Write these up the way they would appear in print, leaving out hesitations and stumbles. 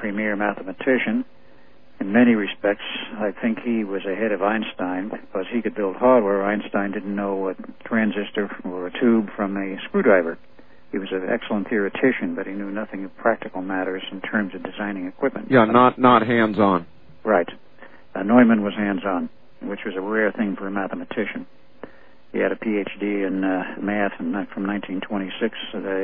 premier mathematician. In many respects, I think he was ahead of Einstein because he could build hardware. Einstein didn't know a transistor or a tube from a screwdriver. He was an excellent theoretician, but he knew nothing of practical matters in terms of designing equipment. Yeah, not hands-on. Right. Neumann was hands-on, which was a rare thing for a mathematician. He had a Ph.D. in math from 1926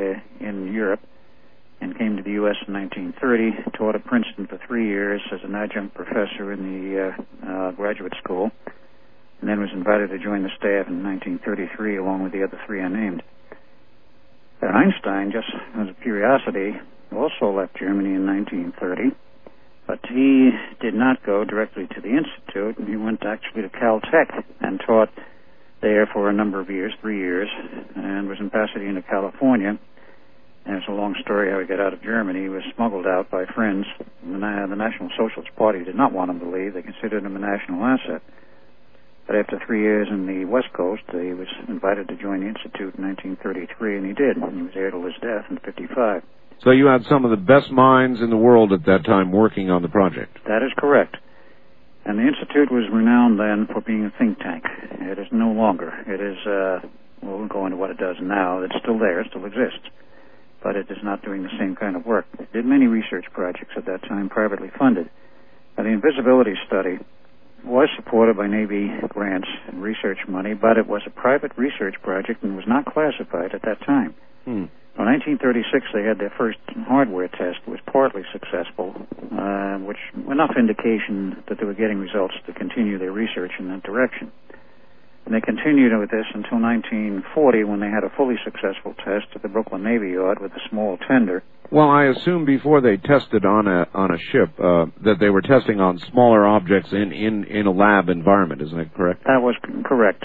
in Europe, and came to the U.S. in 1930, taught at Princeton for 3 years as an adjunct professor in the graduate school, and then was invited to join the staff in 1933 along with the other three unnamed. Einstein, just as a curiosity, also left Germany in 1930, but he did not go directly to the Institute. He went actually to Caltech and taught there for a number of years, 3 years, and was in Pasadena, California. And it's a long story how he got out of Germany. He was smuggled out by friends. The National Socialist Party did not want him to leave. They considered him a national asset. But after 3 years in the West Coast, he was invited to join the Institute in 1933, and he did. And he was there till his death in 1955. So you had some of the best minds in the world at that time working on the project. That is correct. And the Institute was renowned then for being a think tank. It is no longer. It is, we won't go into what it does now. It's still there. It still exists. But it is not doing the same kind of work. It did many research projects at that time, privately funded. And the invisibility study was supported by Navy grants and research money, but it was a private research project and was not classified at that time. In 1936, they had their first hardware test. It was partly successful, which enough indication that they were getting results to continue their research in that direction. And they continued with this until 1940 when they had a fully successful test at the Brooklyn Navy Yard with a small tender. Well, I assume before they tested on a ship that they were testing on smaller objects in a lab environment. Isn't that correct? That was correct.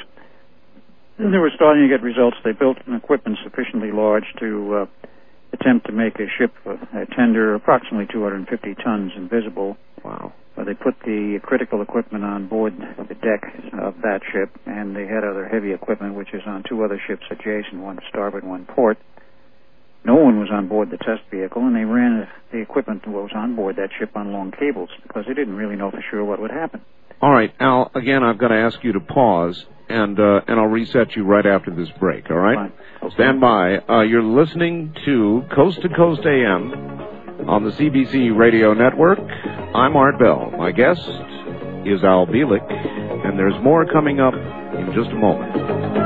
And they were starting to get results. They built an equipment sufficiently large to attempt to make a ship, a tender, approximately 250 tons invisible. Wow. They put the critical equipment on board the deck of that ship, and they had other heavy equipment, which is on two other ships adjacent, one starboard, one port. No one was on board the test vehicle, and they ran the equipment that was on board that ship on long cables because they didn't really know for sure what would happen. All right, Al, again, I've got to ask you to pause, and I'll reset you right after this break, all right? Okay. Stand by. You're listening to Coast to Coast AM on the CBC Radio Network. I'm Art Bell. My guest is Al Bielek, and there's more coming up in just a moment.